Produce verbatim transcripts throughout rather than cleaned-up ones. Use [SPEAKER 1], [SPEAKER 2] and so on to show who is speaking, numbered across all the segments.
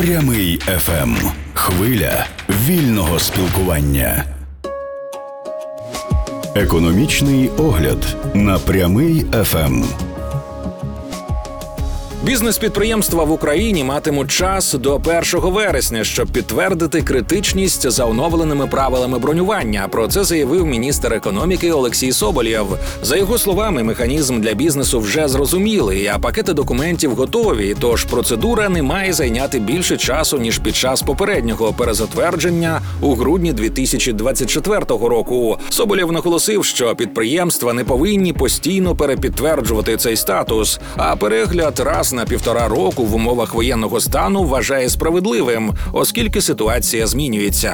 [SPEAKER 1] Прямий еф ем. Хвиля вільного спілкування. Економічний огляд на Прямий еф ем.
[SPEAKER 2] Бізнес-підприємства в Україні матимуть час до першого вересня, щоб підтвердити критичність за оновленими правилами бронювання. Про це заявив міністр економіки Олексій Соболєв. За його словами, механізм для бізнесу вже зрозумілий, а пакети документів готові, тож процедура не має зайняти більше часу, ніж під час попереднього перезатвердження у грудні дві тисячі двадцять четвертого року. Соболєв наголосив, що підприємства не повинні постійно перепідтверджувати цей статус, а перегляд раз на півтора року в умовах воєнного стану вважає справедливим, оскільки ситуація змінюється.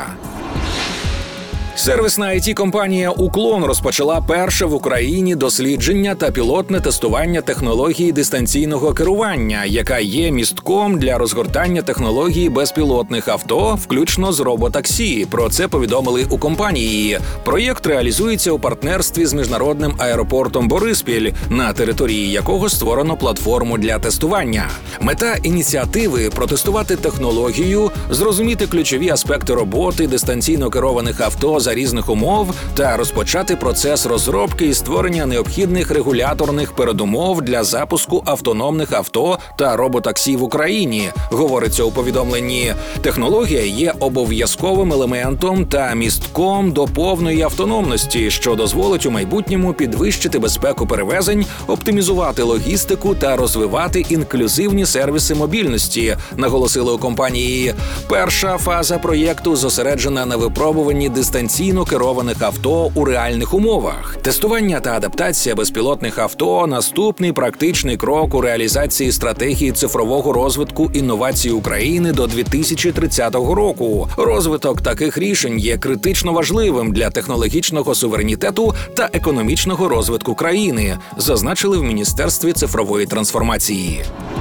[SPEAKER 2] Сервісна ай ті-компанія «Уклон» розпочала перше в Україні дослідження та пілотне тестування технології дистанційного керування, яка є містком для розгортання технології безпілотних авто, включно з роботаксі. Про це повідомили у компанії. Проєкт реалізується у партнерстві з міжнародним аеропортом Бориспіль, на території якого створено платформу для тестування. Мета ініціативи – протестувати технологію, зрозуміти ключові аспекти роботи дистанційно керованих авто за різних умов та розпочати процес розробки і створення необхідних регуляторних передумов для запуску автономних авто та роботаксі в Україні, говориться у повідомленні. Технологія є обов'язковим елементом та містком до повної автономності, що дозволить у майбутньому підвищити безпеку перевезень, оптимізувати логістику та розвивати інклюзивні сервіси мобільності, наголосили у компанії. Перша фаза проєкту зосереджена на випробуванні дистанційно керованих авто у реальних умовах. Тестування та адаптація безпілотних авто – наступний практичний крок у реалізації стратегії цифрового розвитку інновацій України до дві тисячі тридцятого року. Розвиток таких рішень є критично важливим для технологічного суверенітету та економічного розвитку країни, зазначили в Міністерстві цифрової трансформації.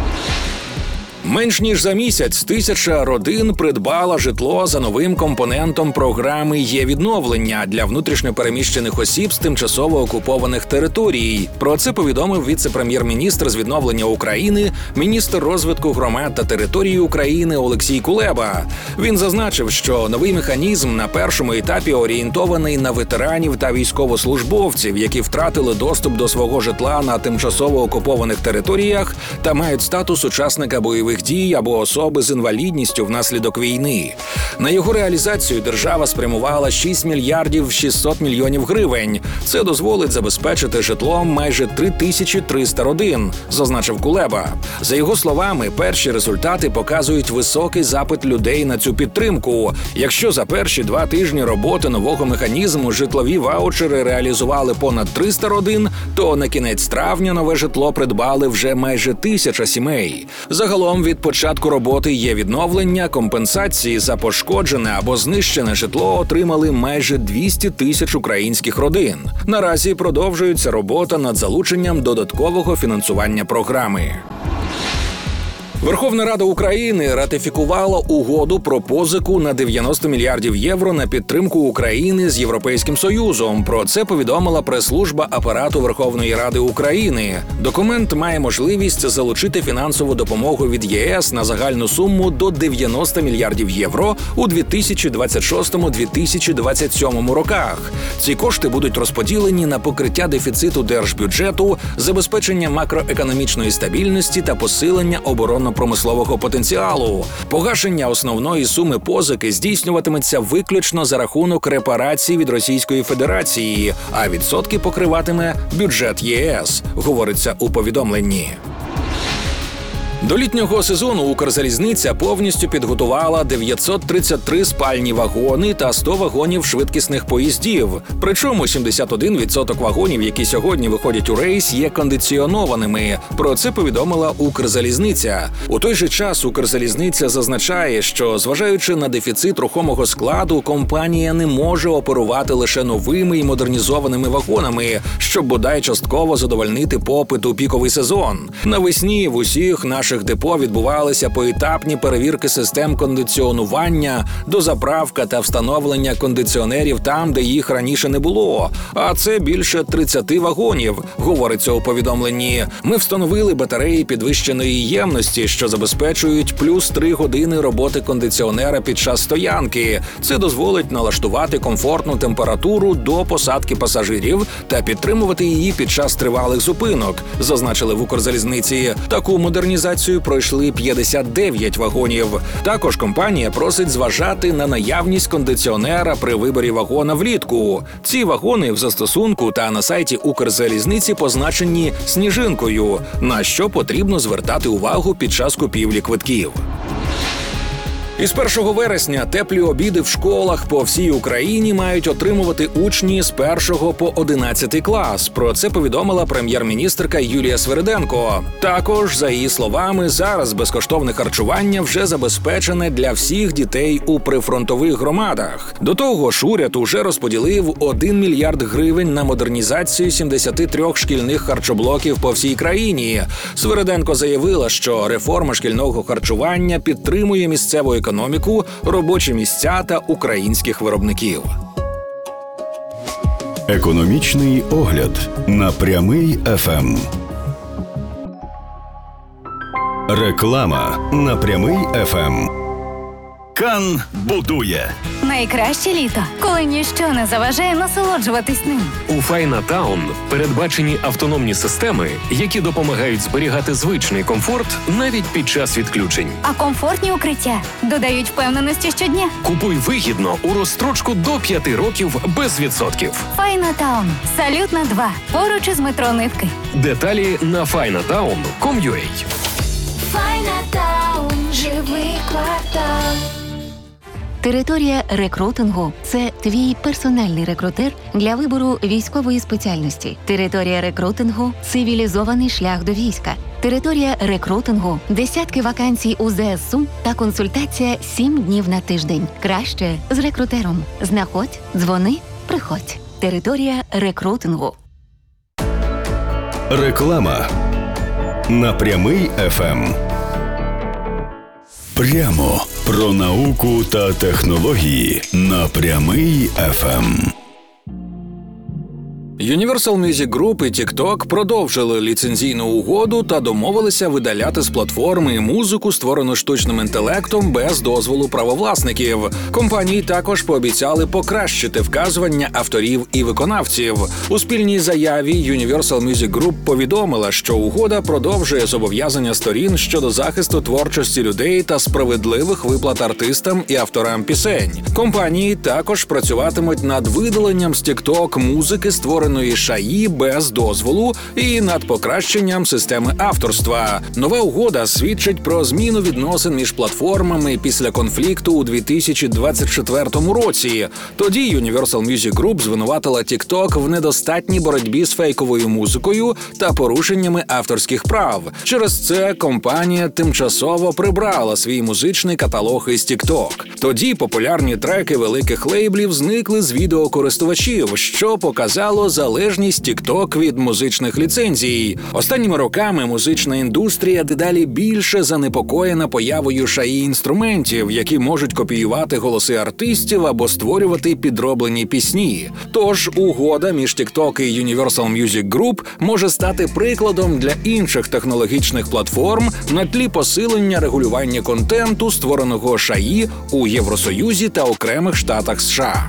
[SPEAKER 2] Менш ніж за місяць тисяча родин придбала житло за новим компонентом програми «Є-відновлення» для внутрішньопереміщених осіб з тимчасово окупованих територій. Про це повідомив віце-прем'єр-міністр з відновлення України, міністр розвитку громад та території України Олексій Кулеба. Він зазначив, що новий механізм на першому етапі орієнтований на ветеранів та військовослужбовців, які втратили доступ до свого житла на тимчасово окупованих територіях та мають статус учасника бойових дій або особи з інвалідністю внаслідок війни. На його реалізацію держава спрямувала шість мільярдів шістсот мільйонів гривень. Це дозволить забезпечити житлом майже три тисячі триста родин, зазначив Кулеба. За його словами, перші результати показують високий запит людей на цю підтримку. Якщо за перші два тижні роботи нового механізму житлові ваучери реалізували понад триста родин, то на кінець травня нове житло придбали вже майже тисяча сімей. Загалом від початку роботи «Є-відновлення» компенсації за пошкоджене або знищене житло отримали майже двісті тисяч українських родин. Наразі продовжується робота над залученням додаткового фінансування програми. Верховна Рада України ратифікувала угоду про позику на дев'яносто мільярдів євро на підтримку України з Європейським Союзом. Про це повідомила прес-служба Апарату Верховної Ради України. Документ має можливість залучити фінансову допомогу від ЄС на загальну суму до дев'яносто мільярдів євро у дві тисячі двадцять шостому - дві тисячі двадцять сьомому роках. Ці кошти будуть розподілені на покриття дефіциту держбюджету, забезпечення макроекономічної стабільності та посилення оборонно промислового потенціалу. Погашення основної суми позики здійснюватиметься виключно за рахунок репарацій від Російської Федерації, а відсотки покриватиме бюджет ЄС, говориться у повідомленні. До літнього сезону «Укрзалізниця» повністю підготувала дев'ятсот тридцять три спальні вагони та сто вагонів швидкісних поїздів. Причому сімдесят один відсоток вагонів, які сьогодні виходять у рейс, є кондиціонованими. Про це повідомила «Укрзалізниця». У той же час «Укрзалізниця» зазначає, що, зважаючи на дефіцит рухомого складу, компанія не може оперувати лише новими і модернізованими вагонами, щоб бодай частково задовольнити попит у піковий сезон. Навесні в усіх наших наших депо відбувалися поетапні перевірки систем кондиціонування, дозаправка та встановлення кондиціонерів там, де їх раніше не було. А це більше тридцяти вагонів, говориться у повідомленні. Ми встановили батареї підвищеної ємності, що забезпечують плюс три години роботи кондиціонера під час стоянки. Це дозволить налаштувати комфортну температуру до посадки пасажирів та підтримувати її під час тривалих зупинок, зазначили в Укрзалізниці. Таку модернізацію пройшли п'ятдесят дев'ять вагонів. Також компанія просить зважати на наявність кондиціонера при виборі вагона влітку. Ці вагони в застосунку та на сайті Укрзалізниці позначені сніжинкою, на що потрібно звертати увагу під час купівлі квитків. Із першого вересня теплі обіди в школах по всій Україні мають отримувати учні з першого по одинадцятий клас. Про це повідомила прем'єр-міністерка Юлія Свериденко. Також, за її словами, зараз безкоштовне харчування вже забезпечене для всіх дітей у прифронтових громадах. До того ж, уряд уже розподілив один мільярд гривень на модернізацію сімдесят три шкільних харчоблоків по всій країні. Свериденко заявила, що реформа шкільного харчування підтримує місцеву економіку, робочі місця та українських виробників.
[SPEAKER 1] Економічний огляд на Прямий еф ем. Реклама на Прямий еф ем. Кан будує.
[SPEAKER 3] Найкраще літо, коли ніщо не заважає насолоджуватись ним.
[SPEAKER 4] У Файнатаун передбачені автономні системи, які допомагають зберігати звичний комфорт навіть під час відключень.
[SPEAKER 3] А комфортні укриття додають впевненості щодня.
[SPEAKER 4] Купуй вигідно у розстрочку до п'яти років без відсотків.
[SPEAKER 3] Файнатаун. Салютна два. Поруч із метро Нивки.
[SPEAKER 4] Деталі на файнатаун крапка ком крапка ю а.
[SPEAKER 3] Файнатаун. Живий квартал.
[SPEAKER 5] Територія рекрутингу – це твій персональний рекрутер для вибору військової спеціальності. Територія рекрутингу – цивілізований шлях до війська. Територія рекрутингу – десятки вакансій у зе ес у та консультація сім днів на тиждень. Краще з рекрутером. Знаходь, дзвони, приходь. Територія рекрутингу.
[SPEAKER 1] Реклама на Прямий еф ем. Прямо про науку та технології на Прямий еф ем.
[SPEAKER 2] Universal Music Group і TikTok продовжили ліцензійну угоду та домовилися видаляти з платформи музику, створену штучним інтелектом, без дозволу правовласників. Компанії також пообіцяли покращити вказування авторів і виконавців. У спільній заяві Universal Music Group повідомила, що угода продовжує зобов'язання сторін щодо захисту творчості людей та справедливих виплат артистам і авторам пісень. Компанії також працюватимуть над видаленням з TikTok музики, створеної шаї без дозволу, і над покращенням системи авторства. Нова угода свідчить про зміну відносин між платформами після конфлікту у дві тисячі двадцять четвертому році. Тоді Universal Music Group звинуватила TikTok в недостатній боротьбі з фейковою музикою та порушеннями авторських прав. Через це компанія тимчасово прибрала свій музичний каталог із TikTok. Тоді популярні треки великих лейблів зникли з відеокористувачів, що показало залежність TikTok від музичних ліцензій. Останніми роками музична індустрія дедалі більше занепокоєна появою шаї інструментів, які можуть копіювати голоси артистів або створювати підроблені пісні. Тож угода між TikTok і Universal Music Group може стати прикладом для інших технологічних платформ на тлі посилення регулювання контенту, створеного шаї у Євросоюзі та окремих штатах США.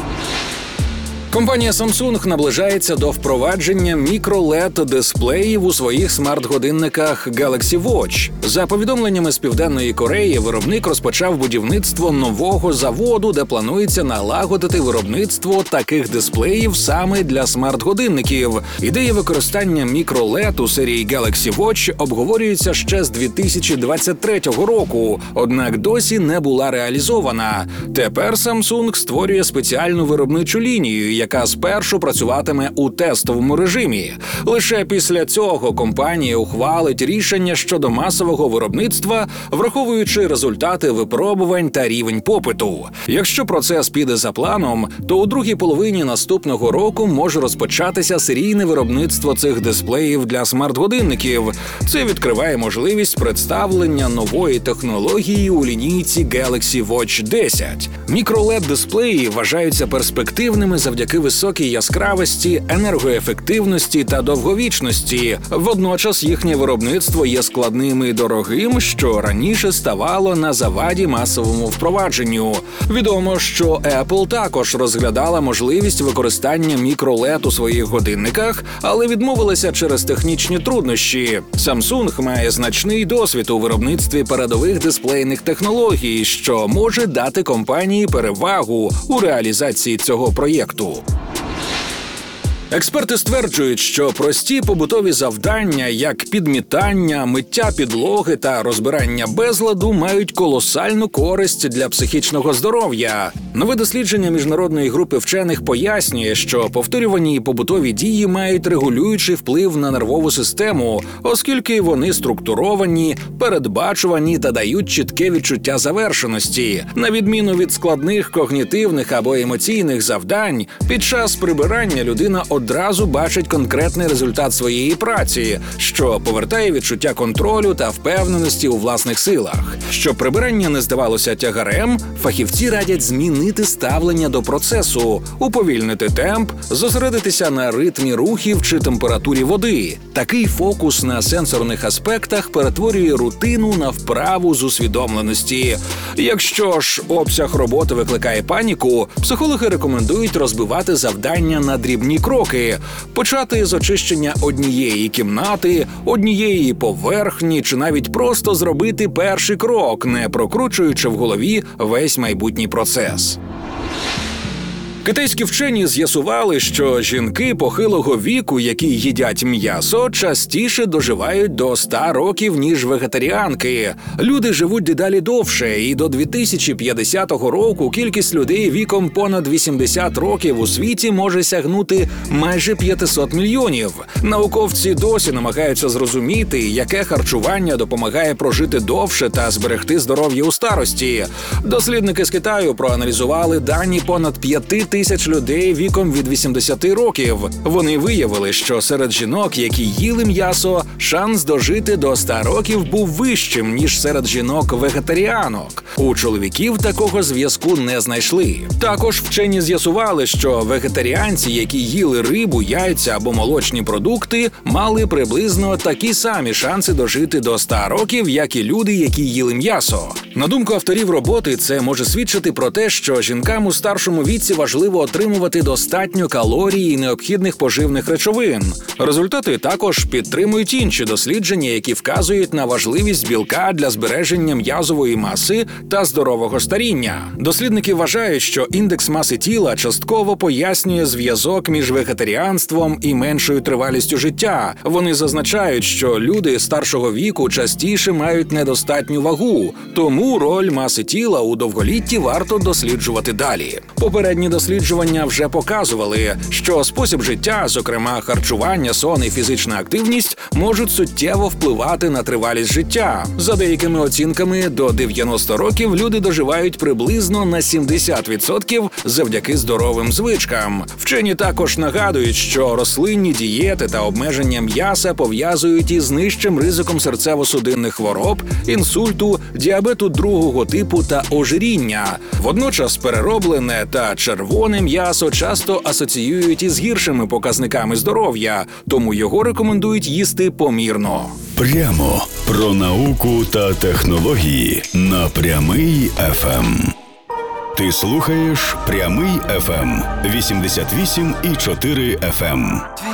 [SPEAKER 2] Компанія Samsung наближається до впровадження мікро-лед-дисплеїв у своїх смарт-годинниках Galaxy Watch. За повідомленнями з Південної Кореї, виробник розпочав будівництво нового заводу, де планується налагодити виробництво таких дисплеїв саме для смарт-годинників. Ідея використання мікро-лед у серії Galaxy Watch обговорюється ще з дві тисячі двадцять третього року, однак досі не була реалізована. Тепер Samsung створює спеціальну виробничу лінію, яка спершу працюватиме у тестовому режимі. Лише після цього компанія ухвалить рішення щодо масового виробництва, враховуючи результати випробувань та рівень попиту. Якщо процес піде за планом, то у другій половині наступного року може розпочатися серійне виробництво цих дисплеїв для смарт-годинників. Це відкриває можливість представлення нової технології у лінійці Galaxy Watch десять. Мікро-лед-дисплеї вважаються перспективними завдяки високій яскравості, енергоефективності та довговічності. Водночас їхнє виробництво є складним і дорогим, що раніше ставало на заваді масовому впровадженню. Відомо, що Apple також розглядала можливість використання мікро-лед у своїх годинниках, але відмовилася через технічні труднощі. Samsung має значний досвід у виробництві передових дисплейних технологій, що може дати компанії перевагу у реалізації цього проєкту. Експерти стверджують, що прості побутові завдання, як підмітання, миття підлоги та розбирання безладу, мають колосальну користь для психічного здоров'я. Нове дослідження міжнародної групи вчених пояснює, що повторювані побутові дії мають регулюючий вплив на нервову систему, оскільки вони структуровані, передбачувані та дають чітке відчуття завершеності. На відміну від складних когнітивних або емоційних завдань, під час прибирання людина одразу бачить конкретний результат своєї праці, що повертає відчуття контролю та впевненості у власних силах. Щоб прибирання не здавалося тягарем, фахівці радять змінити ставлення до процесу, уповільнити темп, зосередитися на ритмі рухів чи температурі води. Такий фокус на сенсорних аспектах перетворює рутину на вправу з усвідомленості. Якщо ж обсяг роботи викликає паніку, психологи рекомендують розбивати завдання на дрібні кроки, почати з очищення однієї кімнати, однієї поверхні чи навіть просто зробити перший крок, не прокручуючи в голові весь майбутній процес. Китайські вчені з'ясували, що жінки похилого віку, які їдять м'ясо, частіше доживають до ста років, ніж вегетаріанки. Люди живуть дедалі довше, і до дві тисячі п'ятдесятого року кількість людей віком понад вісімдесят років у світі може сягнути майже п'ятсот мільйонів. Науковці досі намагаються зрозуміти, яке харчування допомагає прожити довше та зберегти здоров'я у старості. Дослідники з Китаю проаналізували дані понад п'яти тисяч людей віком від вісімдесяти років. Вони виявили, що серед жінок, які їли м'ясо, шанс дожити до ста років був вищим, ніж серед жінок-вегетаріанок. У чоловіків такого зв'язку не знайшли. Також вчені з'ясували, що вегетаріанці, які їли рибу, яйця або молочні продукти, мали приблизно такі самі шанси дожити до ста років, як і люди, які їли м'ясо. На думку авторів роботи, це може свідчити про те, що жінкам у старшому віці важливо отримувати достатньо калорій і необхідних поживних речовин. Результати також підтримують інші дослідження, які вказують на важливість білка для збереження м'язової маси та здорового старіння. Дослідники вважають, що індекс маси тіла частково пояснює зв'язок між вегетаріанством і меншою тривалістю життя. Вони зазначають, що люди старшого віку частіше мають недостатню вагу, тому роль маси тіла у довголітті варто досліджувати далі. Попередні дослідження вже показували, що спосіб життя, зокрема харчування, сон і фізична активність, можуть суттєво впливати на тривалість життя. За деякими оцінками, до дев'яноста років люди доживають приблизно на сімдесят відсотків завдяки здоровим звичкам. Вчені також нагадують, що рослинні дієти та обмеження м'яса пов'язують із нижчим ризиком серцево-судинних хвороб, інсульту, діабету другого типу та ожиріння. Водночас перероблене та червоне м'ясо часто асоціюють із гіршими показниками здоров'я, тому його рекомендують їсти помірно.
[SPEAKER 1] Прямо про науку та технології на Прямий еф ем. Ти слухаєш Прямий еф ем вісімдесят вісім і чотири еф ем.